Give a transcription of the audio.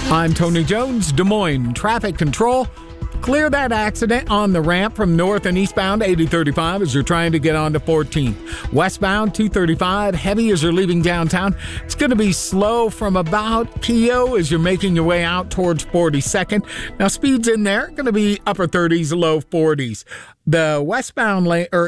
I'm Tony Jones, Des Moines Traffic Control. Clear that accident on the ramp from north and eastbound 8035 as you're trying to get onto 14th. Westbound 235, heavy as you're leaving downtown. It's going to be slow from about Keogh as you're making your way out towards 42nd. Now, speeds in there going to be upper 30s, low 40s. The westbound lane, or